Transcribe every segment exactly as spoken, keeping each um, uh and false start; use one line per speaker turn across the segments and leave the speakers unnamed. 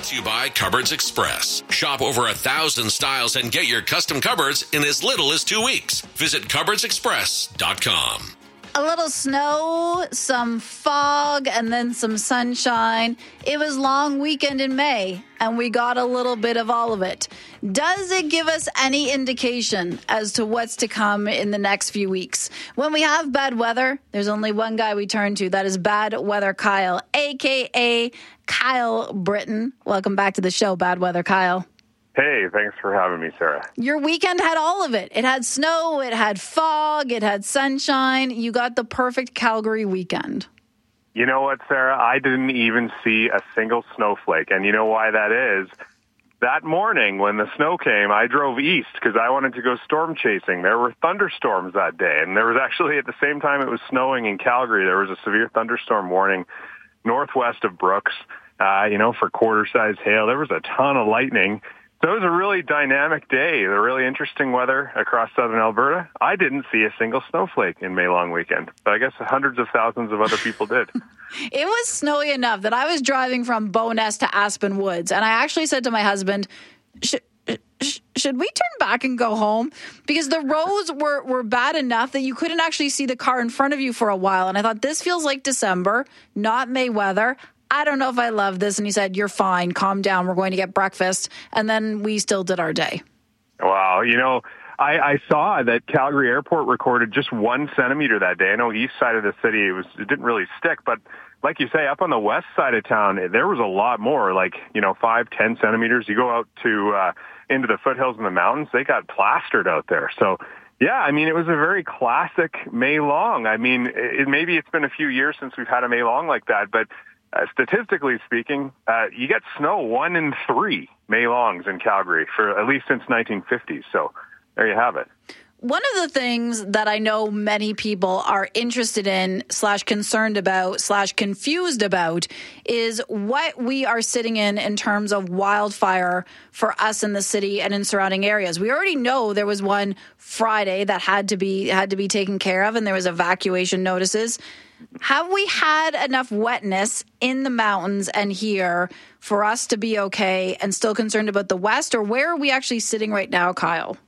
to you by Cupboards Express. Shop over a thousand styles and get your custom cupboards in as little as two weeks. Visit cupboards express dot com.
A little snow, some fog, and then some sunshine. It was long weekend in May, and we got a little bit of all of it. Does it give us any indication as to what's to come in the next few weeks? When we have bad weather, there's only one guy we turn to. That is Bad Weather Kyle, a k a. Kyle Britton. Welcome back to the show, Bad Weather Kyle.
Hey, thanks for having me, Sarah.
Your weekend had all of it. It had snow, it had fog, it had sunshine. You got the perfect Calgary weekend.
You know what, Sarah? I didn't even see a single snowflake. And you know why that is? That morning when the snow came, I drove east because I wanted to go storm chasing. There were thunderstorms that day. And there was actually, at the same time it was snowing in Calgary, there was a severe thunderstorm warning northwest of Brooks, uh, you know, for quarter-size hail. There was a ton of lightning. So it was a really dynamic day, a really interesting weather across southern Alberta. I didn't see a single snowflake in May long weekend, but I guess hundreds of thousands of other people did.
It was snowy enough that I was driving from Bowness to Aspen Woods, and I actually said to my husband, should, should we turn back and go home? Because the roads were, were bad enough that you couldn't actually see the car in front of you for a while. And I thought, this feels like December, not May weather. I don't know if I love this. And he said, you're fine. Calm down. We're going to get breakfast. And then we still did our day.
Wow. You know, I, I saw that Calgary Airport recorded just one centimeter that day. I know east side of the city, it was it didn't really stick. But like you say, up on the west side of town, there was a lot more, like, you know, five, ten centimeters. You go out to uh, into the foothills and the mountains, they got plastered out there. So, yeah, I mean, it was a very classic May long. I mean, it, maybe it's been a few years since we've had a May long like that, but Uh, statistically speaking, uh, you get snow one in three May longs in Calgary for at least since nineteen fifty. So there you have it.
One of the things that I know many people are interested in slash concerned about slash confused about is what we are sitting in in terms of wildfire for us in the city and in surrounding areas. We already know there was one Friday that had to be had to be taken care of, and there was evacuation notices. Have we had enough wetness in the mountains and here for us to be okay and still concerned about the West, or where are we actually sitting right now, Kyle?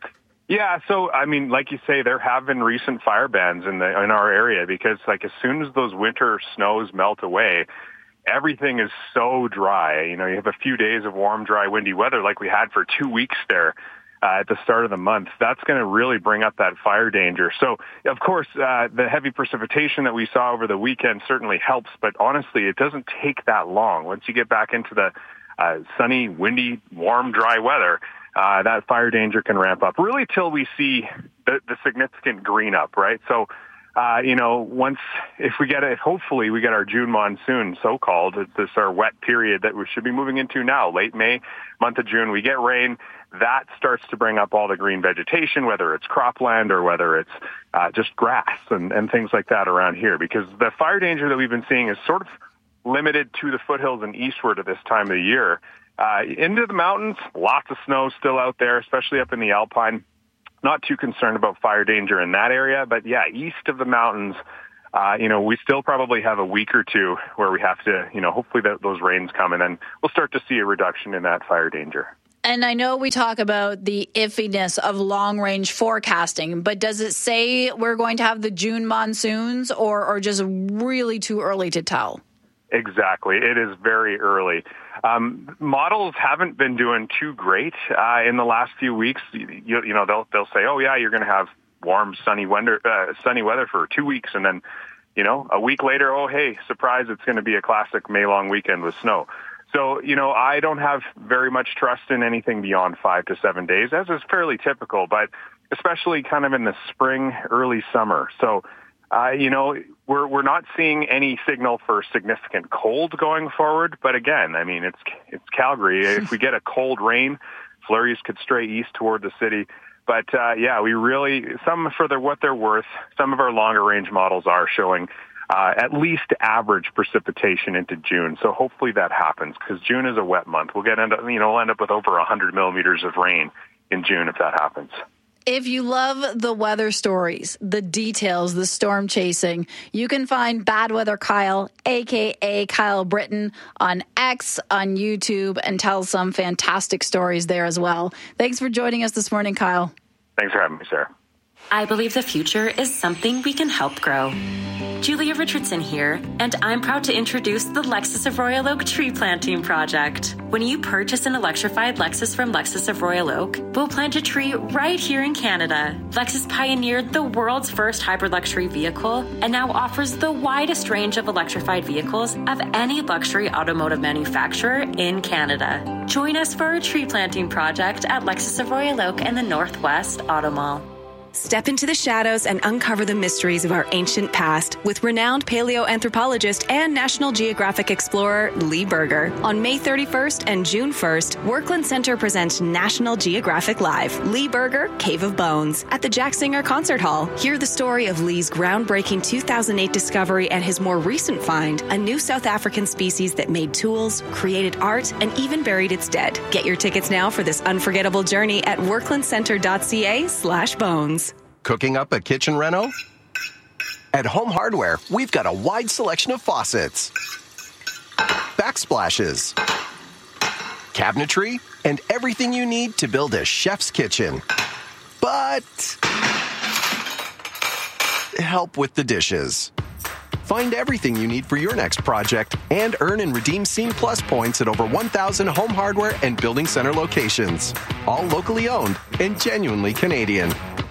Yeah, so, I mean, like you say, there have been recent fire bans in the in our area because, like, as soon as those winter snows melt away, everything is so dry. You know, you have a few days of warm, dry, windy weather like we had for two weeks there uh, at the start of the month. That's going to really bring up that fire danger. So, of course, uh, the heavy precipitation that we saw over the weekend certainly helps, but honestly, it doesn't take that long. Once you get back into the uh, sunny, windy, warm, dry weather, Uh, that fire danger can ramp up really till we see the, the significant green up, right? So, uh, you know, once, if we get it, hopefully we get our June monsoon, so-called, it's this our wet period that we should be moving into now, late May, month of June, we get rain, that starts to bring up all the green vegetation, whether it's cropland or whether it's uh, just grass and, and things like that around here, because the fire danger that we've been seeing is sort of limited to the foothills and eastward at this time of the year. Uh, into the mountains, lots of snow still out there, especially up in the Alpine. Not too concerned about fire danger in that area, but yeah, east of the mountains, uh, you know, we still probably have a week or two where we have to, you know, hopefully that those rains come and then we'll start to see a reduction in that fire danger.
And I know we talk about the iffiness of long-range forecasting, but does it say we're going to have the June monsoons or, or just really too early to tell?
Exactly. It is very early. Um, models haven't been doing too great uh, in the last few weeks. You, you know, they'll they'll say, "Oh yeah, you're going to have warm, sunny weather, uh, sunny weather for two weeks," and then, you know, a week later, oh hey, surprise, it's going to be a classic May long weekend with snow. So, you know, I don't have very much trust in anything beyond five to seven days, as is fairly typical, but especially kind of in the spring, early summer. So, uh, you know, we're we're not seeing any signal for significant cold going forward. But again, I mean, it's it's Calgary. If we get a cold rain, flurries could stray east toward the city. But uh, yeah, we really, some for their, what they're worth, some of our longer range models are showing uh, at least average precipitation into June. So hopefully that happens, because June is a wet month. We'll get end up, you know, we'll end up with over one hundred millimeters of rain in June if that happens.
If you love the weather stories, the details, the storm chasing, you can find Bad Weather Kyle, a k a. Kyle Britton, on X, on YouTube, and tell some fantastic stories there as well. Thanks for joining us this morning, Kyle.
Thanks for having me, Sarah.
I believe the future is something we can help grow. Julia Richardson here, and I'm proud to introduce the Lexus of Royal Oak Tree Planting Project. When you purchase an electrified Lexus from Lexus of Royal Oak, we'll plant a tree right here in Canada. Lexus pioneered the world's first hybrid luxury vehicle and now offers the widest range of electrified vehicles of any luxury automotive manufacturer in Canada. Join us for our tree planting project at Lexus of Royal Oak and the Northwest Auto Mall.
Step into the shadows and uncover the mysteries of our ancient past with renowned paleoanthropologist and National Geographic explorer Lee Berger. On May thirty-first and June first, Workland Center presents National Geographic Live, Lee Berger, Cave of Bones, at the Jack Singer Concert Hall. Hear the story of Lee's groundbreaking two thousand eight discovery and his more recent find, a new South African species that made tools, created art, and even buried its dead. Get your tickets now for this unforgettable journey at worklandcenter.ca slash bones.
Cooking up a kitchen reno? At Home Hardware, we've got a wide selection of faucets, backsplashes, cabinetry, and everything you need to build a chef's kitchen. But help with the dishes. Find everything you need for your next project and earn and redeem Scene Plus points at over one thousand Home Hardware and Building Center locations. All locally owned and genuinely Canadian.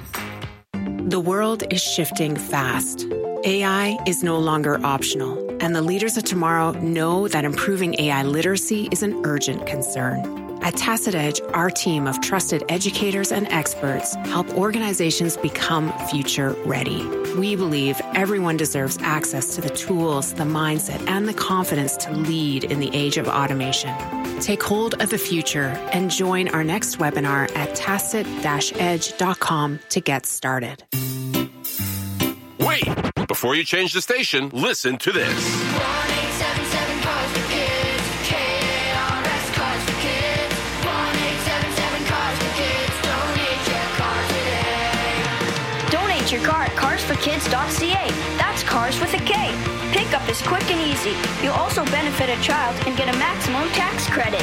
The world is shifting fast. A I is no longer optional, and the leaders of tomorrow know that improving A I literacy is an urgent concern. At Tacit Edge, our team of trusted educators and experts help organizations become future ready. We believe everyone deserves access to the tools, the mindset, and the confidence to lead in the age of automation. Take hold of the future and join our next webinar at tacit dash edge dot com to get started.
Wait! Before you change the station, listen to this.
one eight seven seven Cars for Kids. K A R S Cars for Kids. one eight seven seven Cars for Kids. Donate your car today.
Donate your car at cars for kids dot c a. That's cars with a K. Pickup is quick and easy. You'll also benefit a child and get a maximum tax credit.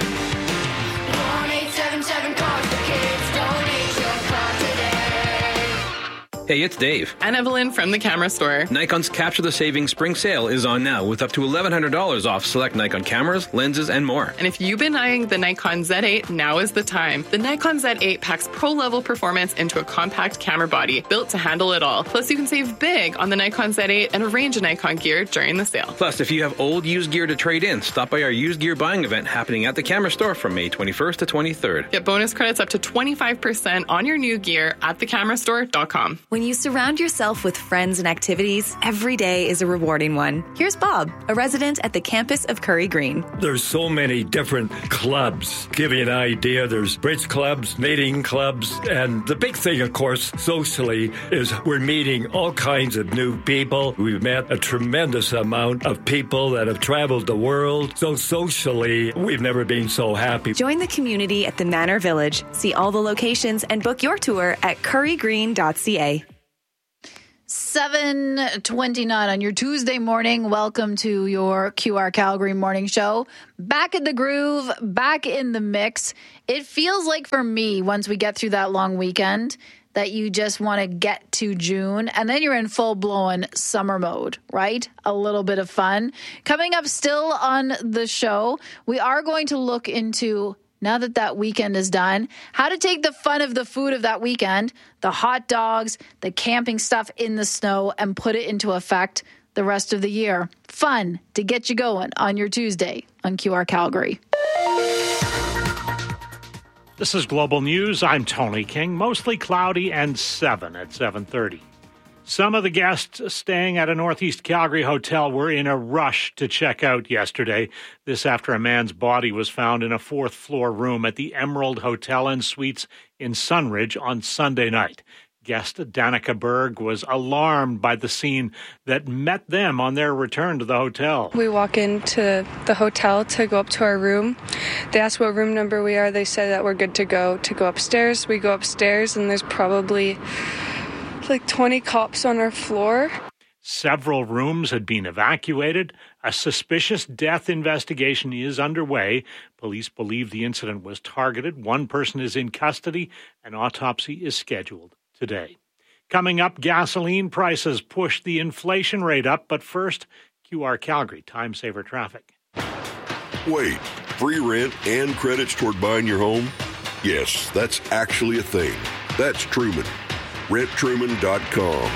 one eight seven seven Cars for Kids. Donate your car today.
Hey, it's Dave.
And Evelyn from the Camera Store.
Nikon's Capture the Savings Spring Sale is on now with up to eleven hundred dollars off select Nikon cameras, lenses, and more.
And if you've been eyeing the Nikon Z eight, now is the time. The Nikon Z eight packs pro-level performance into a compact camera body built to handle it all. Plus, you can save big on the Nikon Z eight and a range of Nikon gear during the sale.
Plus, if you have old used gear to trade in, stop by our used gear buying event happening at the Camera Store from May twenty-first to twenty-third.
Get bonus credits up to twenty-five percent on your new gear at the camera store dot com.
When you surround yourself with friends and activities, every day is a rewarding one. Here's Bob, a resident at the campus of Curry Green.
There's so many different clubs. Give you an idea, there's bridge clubs, mating clubs, and the big thing, of course, socially, is we're meeting all kinds of new people. We've met a tremendous amount of people that have traveled the world. So socially, we've never been so happy.
Join the community at the Manor Village. See all the locations and book your tour at curry green dot c a.
seven twenty-nine on your Tuesday morning. Welcome to your Q R Calgary morning show. Back in the groove, back in the mix. It feels like for me, once we get through that long weekend, that you just want to get to June and then you're in full-blown summer mode, right? A little bit of fun. Coming up still on the show, we are going to look into, now that that weekend is done, how to take the fun of the food of that weekend, the hot dogs, the camping stuff in the snow, and put it into effect the rest of the year. Fun to get you going on your Tuesday on Q R Calgary.
This is Global News. I'm Tony King. Mostly cloudy and seven at seven thirty. Some of the guests staying at a Northeast Calgary hotel were in a rush to check out yesterday. This after a man's body was found in a fourth floor room at the Emerald Hotel and Suites in Sunridge on Sunday night. Guest Danica Berg was alarmed by the scene that met them on their return to the hotel.
We walk into the hotel to go up to our room. They asked what room number we are. They said that we're good to go to go upstairs. We go upstairs and there's probably like twenty cops on our floor.
Several rooms had been evacuated. A suspicious death investigation is underway. Police believe the incident was targeted. One person is in custody. An autopsy is scheduled today. Coming up, gasoline prices push the inflation rate up. But first, Q R Calgary, time saver traffic.
Wait, free rent and credits toward buying your home? Yes, that's actually a thing. That's Truman. rent truman dot com.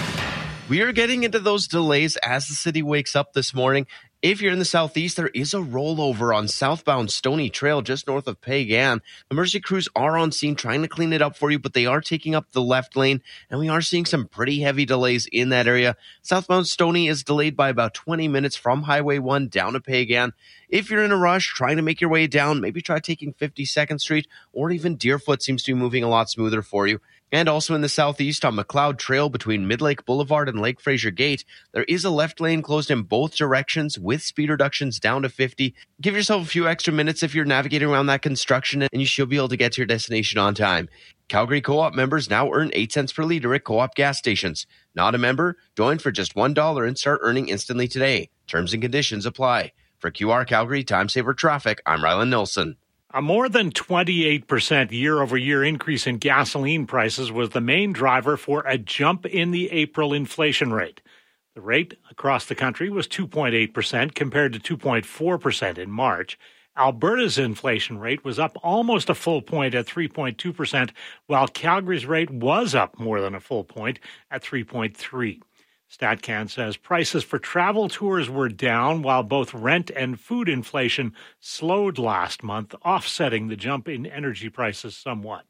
We are getting into those delays as the city wakes up this morning. If you're in the southeast, there is a rollover on southbound Stony Trail just north of Pagan. Emergency crews are on scene trying to clean it up for you, but they are taking up the left lane, and we are seeing some pretty heavy delays in that area. Southbound Stony is delayed by about twenty minutes from Highway one down to Pagan. If you're in a rush trying to make your way down, maybe try taking fifty-second Street, or even Deerfoot seems to be moving a lot smoother for you. And also in the southeast on McLeod Trail between Midlake Boulevard and Lake Fraser Gate, there is a left lane closed in both directions with speed reductions down to fifty. Give yourself a few extra minutes if you're navigating around that construction, and you should be able to get to your destination on time. Calgary Co-op members now earn eight cents per liter at Co-op gas stations. Not a member? Join for just one dollar and start earning instantly today. Terms and conditions apply. For Q R Calgary Time Saver Traffic, I'm Rylan Nilsson.
A more than twenty-eight percent year-over-year increase in gasoline prices was the main driver for a jump in the April inflation rate. The rate across the country was two point eight percent compared to two point four percent in March. Alberta's inflation rate was up almost a full point at three point two percent, while Calgary's rate was up more than a full point at three point three percent. StatCan says prices for travel tours were down while both rent and food inflation slowed last month, offsetting the jump in energy prices somewhat.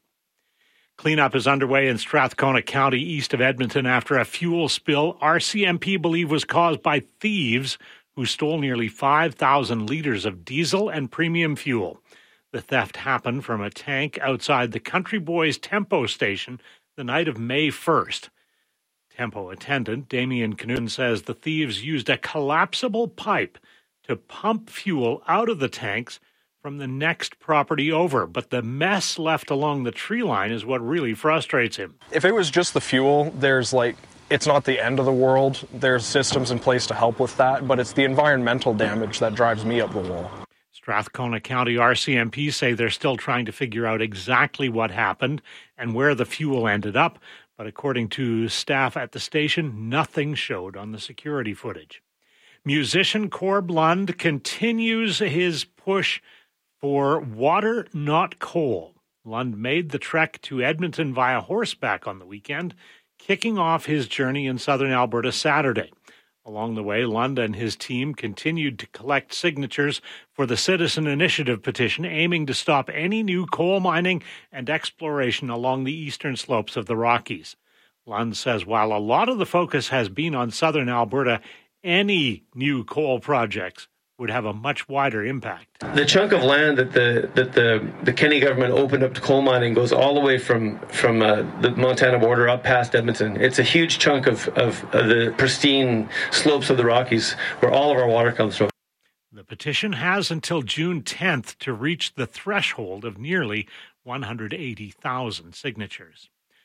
Cleanup is underway in Strathcona County east of Edmonton after a fuel spill R C M P believe was caused by thieves who stole nearly five thousand liters of diesel and premium fuel. The theft happened from a tank outside the Country Boys Tempo station the night of May first. Tempo attendant Damien Canun says the thieves used a collapsible pipe to pump fuel out of the tanks from the next property over. But the mess left along the tree line is what really frustrates him.
If it was just the fuel, there's like, it's not the end of the world. There's systems in place to help with that, but it's the environmental damage that drives me up the wall.
Strathcona County R C M P say they're still trying to figure out exactly what happened and where the fuel ended up. But according to staff at the station, nothing showed on the security footage. Musician Corb Lund continues his push for water, not coal. Lund made the trek to Edmonton via horseback on the weekend, kicking off his journey in southern Alberta Saturday. Along the way, Lund and his team continued to collect signatures for the Citizen Initiative petition aiming to stop any new coal mining and exploration along the eastern slopes of the Rockies. Lund says while a lot of the focus has been on southern Alberta, any new coal projects would have a much wider impact.
The chunk of land that the that the, the Kenney government opened up to coal mining goes all the way from from uh, the Montana border up past Edmonton. It's a huge chunk of, of, of the pristine slopes of the Rockies where all of our water comes from.
The petition has until June tenth to reach the threshold of nearly one hundred eighty thousand signatures.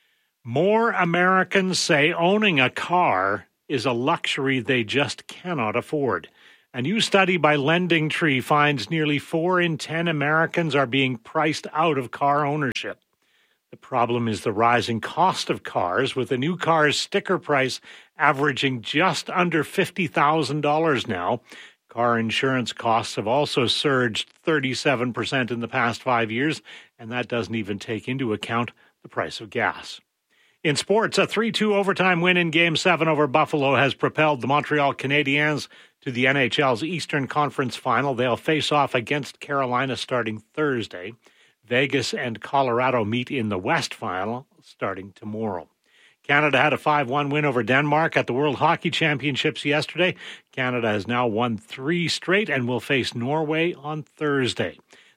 More Americans say owning a car is a luxury they just cannot afford. A new study by Lending Tree finds nearly four in ten Americans are being priced out of car ownership. The problem is the rising cost of cars, with a new car's sticker price averaging just under fifty thousand dollars now. Car insurance costs have also surged thirty-seven percent in the past five years, and that doesn't even take into account the price of gas. In sports, a three two overtime win in Game seven over Buffalo has propelled the Montreal Canadiens to the N H L's Eastern Conference Final. They'll face off against Carolina starting Thursday. Vegas and Colorado meet in the West Final starting tomorrow. Canada had a five one win over Denmark at the World Hockey Championships yesterday. Canada has now won three straight and will face Norway on Thursday.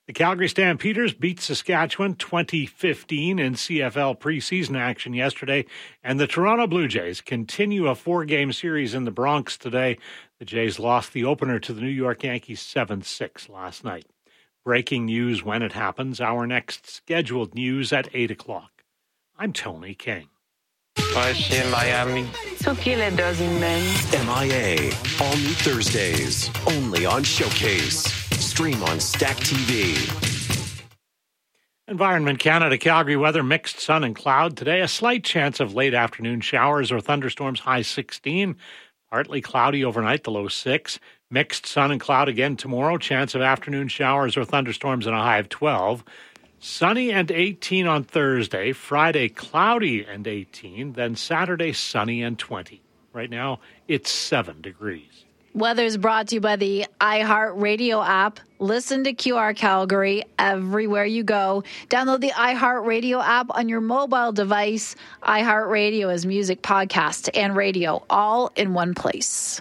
The Calgary Stampeders beat Saskatchewan twenty fifteen in C F L preseason action yesterday, and the Toronto Blue Jays continue a four-game series in the Bronx today. The Jays lost the opener to the New York Yankees seven six last night. Breaking news when it happens. Our next scheduled news at eight o'clock. I'm Tony King.
in Miami.
So que le doesn't men.
M I A, all new Thursdays, only on Showcase. Stream on Stack T V.
Environment Canada, Calgary weather, mixed sun and cloud. Today, a slight chance of late afternoon showers or thunderstorms, high sixteen. Partly cloudy overnight, the low six. Mixed sun and cloud again tomorrow. Chance of afternoon showers or thunderstorms and a high of twelve. Sunny and eighteen on Thursday. Friday, cloudy and eighteen. Then Saturday, sunny and twenty. Right now, it's seven degrees.
Weather's brought to you by the iHeartRadio app. Listen to Q R Calgary everywhere you go. Download the iHeartRadio app on your mobile device. iHeartRadio is music, podcast, and radio all in one place.